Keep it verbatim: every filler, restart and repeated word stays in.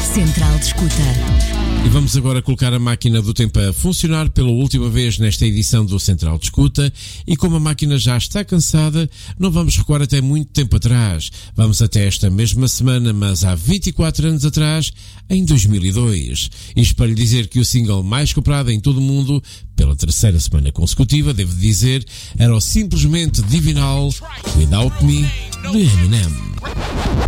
Central de Escuta. E vamos agora colocar a máquina do tempo a funcionar pela última vez nesta edição do Central de Escuta, e como a máquina já está cansada, não vamos recuar até muito tempo atrás. Vamos até esta mesma semana, mas há vinte e quatro anos atrás, em dois mil e dois. Isto para lhe dizer que o single mais comprado em todo o mundo, pela terceira semana consecutiva, devo dizer, era o simplesmente divinal Without Me, de Eminem.